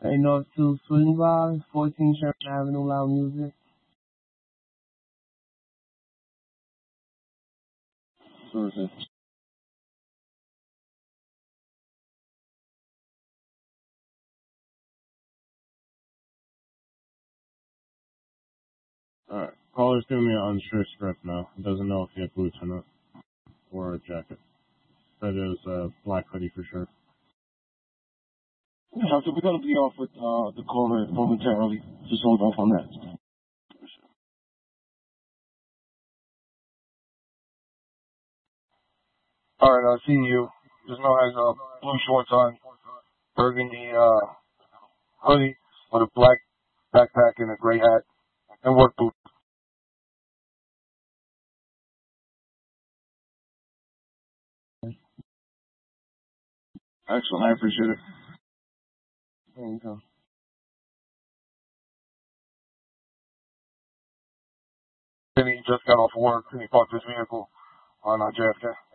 Hey, North 2 Swing Bar, 14 Sherman Avenue, Loud Music. Services. Alright. Caller's giving me an unsure script now. He doesn't know if he had boots or not. Or a jacket. Said it was a black hoodie for sure. Yeah, so we're going to be off with the caller momentarily. Just hold off on that. Alright, I see you. Just know has blue shorts on, burgundy hoodie with a black backpack and a gray hat and work boots. Excellent, I appreciate it. There you go. Then he just got off work and he parked his vehicle on JFK.